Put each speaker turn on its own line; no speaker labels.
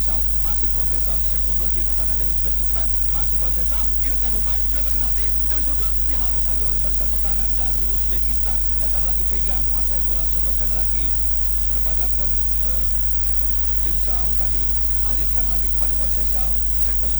Konsesal, masih Konsesal di sektor belah kiri pertahanan dari Uzbekistan, masih Konsesal, kirimkan umpan, sudah nanti, tidak disodor, dihalau saja oleh barisan pertahanan dari Uzbekistan. Datang lagi Vega, menguasai bola, sodorkan lagi kepada Tim Sau tadi, alirkan lagi kepada Konsesal di sektor